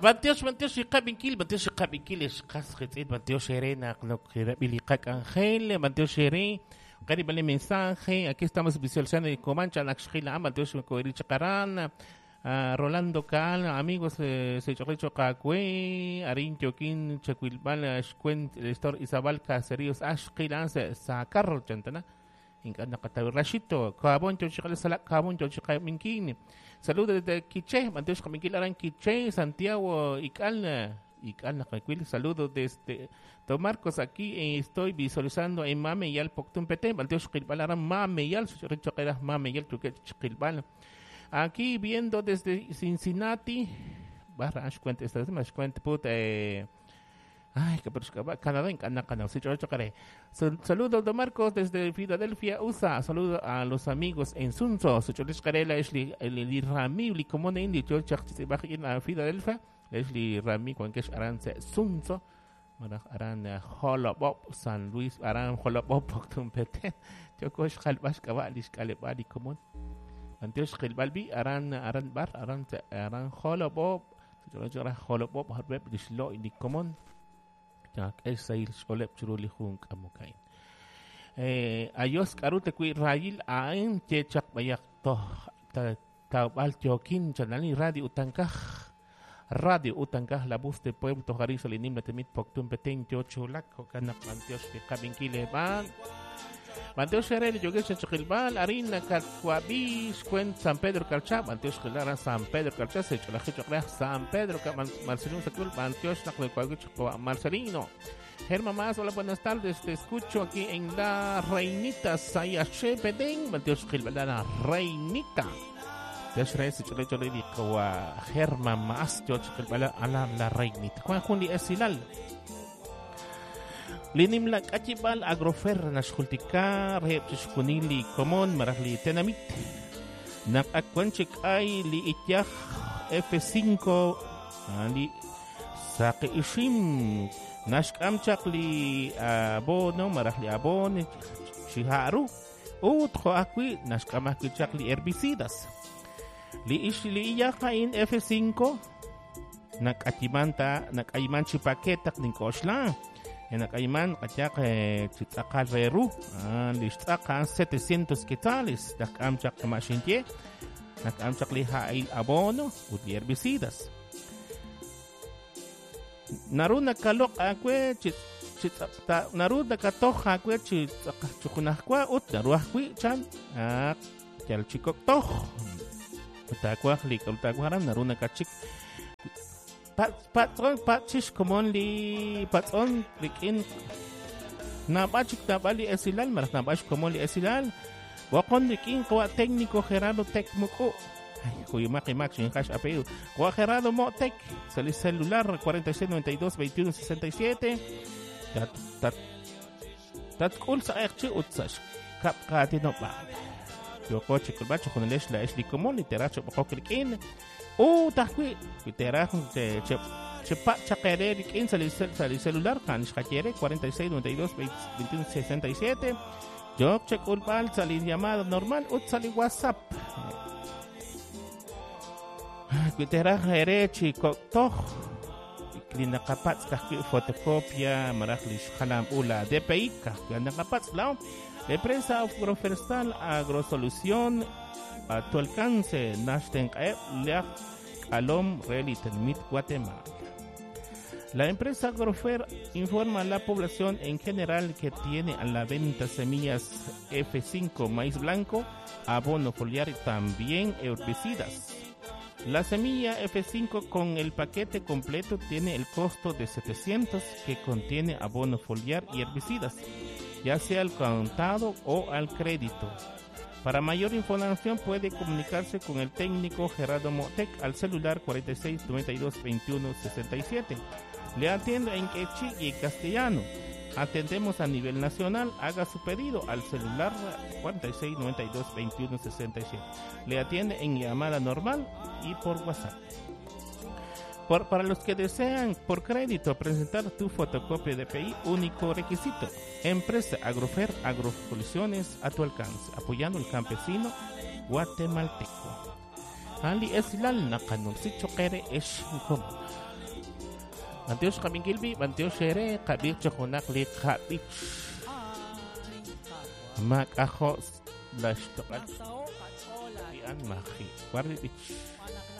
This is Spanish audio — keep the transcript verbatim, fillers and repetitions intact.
Bantios, Bantios, y Cabinkil, Bantios, y Cabinkil, es Casquet, Bantios, Serena, no quiere Bilicac Angel, Bantios, Sheré, Caribale mensaje. Aquí estamos visualizando en Comancha, Naxila, Bantios, Coerich Carana, Rolando Cal, amigos, Sechorecho Cacue, Arin Choquín, Chequilbal, Ashquent, Estor Isabel Caseríos, Ashkilan, Sacarro, Chantana. Ingana katawi Rashito, Kabon Chochikal Salak, Kabon Chochikal Minkini. Saludos desde Quiche, Mateos Kamikilaran Quiche, Santiago, Icalna, Icalna Caquil. Saludos desde Don Marcos. Aquí estoy visualizando en Mame y al Poctum Pete, Mateos Kilbalaran Mame y al Suchorichoqueras Mame y al Chuquilbal. Aquí viendo desde Cincinnati, Barra Ashquent, esta vez más cuenta puta. Ay, que pero Canadá en Canadá, Canadá, sí, yo chocaré. Saludos de Marcos desde Filadelfia, U S A. Saludos a los amigos en Sunso. Si yo les caré la Ashley, el Rami, como en India, yo se baja en Filadelfia. Ashley Rami, cuando es Arance Sunso. Aran Holobop, San Luis, Aran Holobop, Poctum Pete. Yo coach Halbash Cavalish Calebali común. Antes Hilbalbi, Aran Aran Bar, Aran Aran Holobop. Si yo les caré Holobop, Harbeb, Dishlo, y común. Es sail skolep churuli hunk amukain. Eh, ayos karute kui rail ain chechak bayak to tabal chokin chanali radio utankah radio utankah la voz de pueblo tojarizo linim la temit poktum peteng chochulak kokanak mantios de kabinkile ban Manteos Sherel yogesh chokilbal arina katwabish cuen San Pedro Calcha Manteos Kilara San Pedro Calcha se cholaje San Pedro Marcelino Sakul Manteos Nakwagich Marcelino. Germa más, hola, buenas tardes, te escucho aquí en la Reinita Sayache Pedeng Manteos Kilbala Reinita. Desre se chole chole di kwa Germa más yo chokilbala ala la Reinita. Kwa kundi esilal. Linim lang Achibal Agrofer Nashkultika Rehep Chishkunili Common Marahli Tenamit Nakakwanchik ay li ityah F five li Saki Ishim Nashkamchak li Abono Marahli Abon Shiharu Utko Akwi Nashkamakwichak li herbicidas Li ish li iyakain F five Nakachimanta Nakaiman Chipaketak Ninkoshla En Acayman, Ayak, Chitakal Veru, Listakan setecientos quetzales, Nakamchak Machintie, Nakamchak Liha il abono, ut herbicidas. Naruna Kalok Aque, Naruna Katoh Aque, Chukunakwa, Ut, Naruakwi, Chan, Yal Chikok Toh, Utakwa, Likaltakwaram, Naruna Kachik. Pat patron patchish commonly patron likin nabachik nabali esilal maras nabash commonly esilal wakon likin kwa técnico Gerardo Tecmuco ay kuya makimak sin cash apellido kwa Gerardo Motek sa celular cuarenta y seis noventa y dos veintiuno sesenta y siete tat tat tat kul sa ekchi utsash kap katino ba yo coche kulbacho con el la es commonly teracho bakoklikin. Oh, tahwi, itera de chepa chakere en el celular, kan shakere cuarenta y seis noventa y dos veintiuno sesenta y siete. Yo check ulpal salin llamada normal, ut sali WhatsApp. Itera here chico toh. Klina kapats kahki fotocopia marahlish halam ula D P I kahki kapats lao. Empresa agroforestal agrosolución a tu alcance, Nashten Leak Alom Relitenmit Guatemala. La empresa Agrofer informa a la población en general que tiene a la venta semillas F cinco maíz blanco, abono foliar y también herbicidas. La semilla F cinco con el paquete completo tiene el costo de setecientos que contiene abono foliar y herbicidas, ya sea al contado o al crédito. Para mayor información puede comunicarse con el técnico Gerardo Motec al celular cuarenta y seis noventa y dos veintiuno sesenta y siete. Le atiendo en quechí y castellano. Atendemos a nivel nacional. Haga su pedido al celular cuarenta y seis noventa y dos veintiuno sesenta y siete. Le atiende en llamada normal y por WhatsApp. Por, para los que desean por crédito presentar tu fotocopia de P I, único requisito. Empresa Agrofer Agrosoluciones a tu alcance, apoyando al campesino guatemalteco. Ali esilal na kanun si chokere es incómodo. Mantios kaming kilbi, mantios shere, kabich chokonak li kabich. Mak ajo dash tokal. Ian maki. Wardi bich.